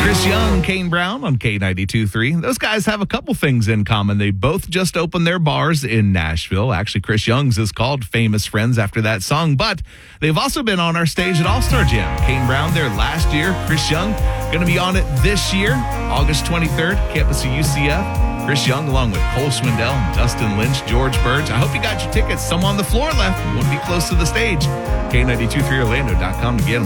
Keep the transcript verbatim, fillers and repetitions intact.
Chris Young, Kane Brown on K ninety-two point three. Those guys have a couple things in common. They both just opened their bars in Nashville. Actually, Chris Young's is called Famous Friends after that song, but they've also been on our stage at All-Star Jam. Kane Brown there last year. Chris Young going to be on it this year, August twenty-third, campus of U C F. Chris Young along with Cole Swindell, Dustin Lynch, George Burge. I hope you got your tickets. Some on the floor left. You want to be close to the stage. K ninety-two point three Orlando dot com to get them.